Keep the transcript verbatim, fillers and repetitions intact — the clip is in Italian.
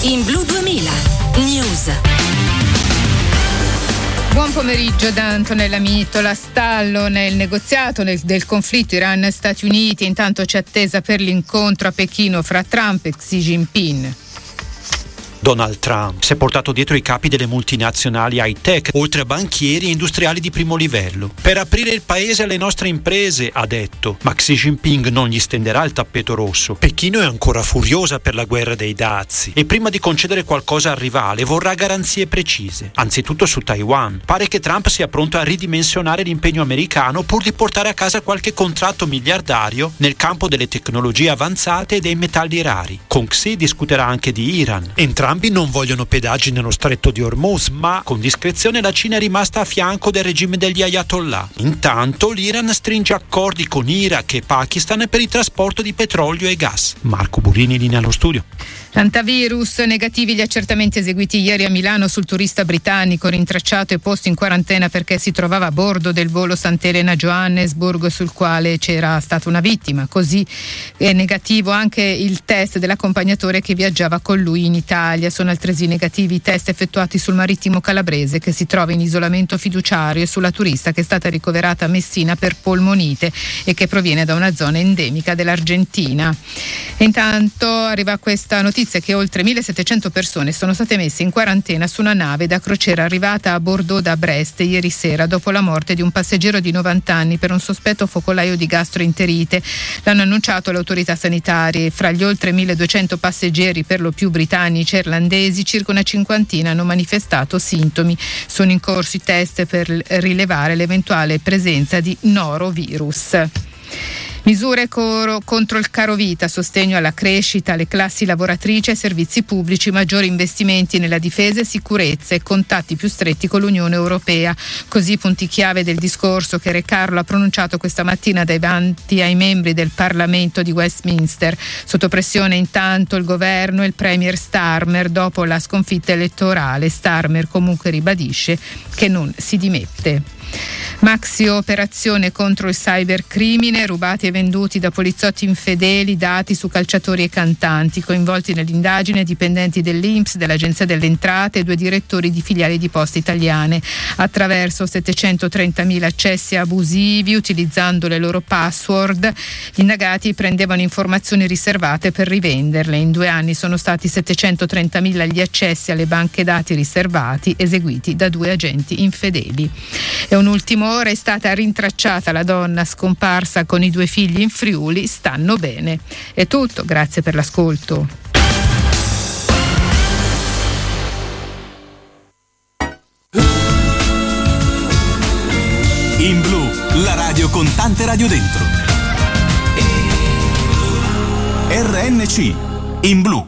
In Blu duemila News. Buon pomeriggio da Antonella Mittola. Stallo nel negoziato nel, del conflitto Iran-Stati Uniti. Intanto c'è attesa per l'incontro a Pechino fra Trump e Xi Jinping. Donald Trump si è portato dietro i capi delle multinazionali high-tech, oltre a banchieri e industriali di primo livello. Per aprire il paese alle nostre imprese, ha detto, ma Xi Jinping non gli stenderà il tappeto rosso. Pechino è ancora furiosa per la guerra dei dazi e prima di concedere qualcosa al rivale vorrà garanzie precise, anzitutto su Taiwan. Pare che Trump sia pronto a ridimensionare l'impegno americano pur di portare a casa qualche contratto miliardario nel campo delle tecnologie avanzate e dei metalli rari. Con Xi discuterà anche di Iran. Entrambi non vogliono pedaggi nello stretto di Hormuz, ma con discrezione la Cina è rimasta a fianco del regime degli Ayatollah. Intanto l'Iran stringe accordi con Iraq e Pakistan per il trasporto di petrolio e gas. Marco Burini, linea allo studio. Antivirus, negativi gli accertamenti eseguiti ieri a Milano sul turista britannico rintracciato e posto in quarantena perché si trovava a bordo del volo Sant'Elena-Johannesburg sul quale c'era stata una vittima. Così è negativo anche il test dell'accompagnatore che viaggiava con lui in Italia. Sono altresì negativi i test effettuati sul marittimo calabrese che si trova in isolamento fiduciario e sulla turista che è stata ricoverata a Messina per polmonite e che proviene da una zona endemica dell'Argentina. E intanto arriva questa notizia che oltre millesettecento persone sono state messe in quarantena su una nave da crociera arrivata a Bordeaux da Brest ieri sera dopo la morte di un passeggero di novanta anni per un sospetto focolaio di gastroenterite. L'hanno annunciato le autorità sanitarie. Fra gli oltre milleduecento passeggeri, per lo più britannici e irlandesi, circa una cinquantina hanno manifestato sintomi. Sono in corso i test per rilevare l'eventuale presenza di norovirus. Misure coro contro il caro vita, sostegno alla crescita, alle classi lavoratrici e servizi pubblici, maggiori investimenti nella difesa e sicurezza e contatti più stretti con l'Unione Europea. Così punti chiave del discorso che Re Carlo ha pronunciato questa mattina davanti ai membri del Parlamento di Westminster. Sotto pressione intanto il governo e il premier Starmer dopo la sconfitta elettorale. Starmer comunque ribadisce che non si dimette. Maxi operazione contro il cybercrimine, rubati e venduti da poliziotti infedeli dati su calciatori e cantanti, coinvolti nell'indagine dipendenti dell'I N P S, dell'Agenzia delle Entrate e due direttori di filiali di Poste Italiane. Attraverso settecentotrentamila accessi abusivi, utilizzando le loro password, gli indagati prendevano informazioni riservate per rivenderle. In due anni sono stati settecentotrentamila gli accessi alle banche dati riservati eseguiti da due agenti infedeli. E un'ultima ora è stata rintracciata la donna scomparsa con i due figli in Friuli, stanno bene. È tutto, grazie per l'ascolto. In Blu, la radio con tante radio dentro. R N C, in Blu.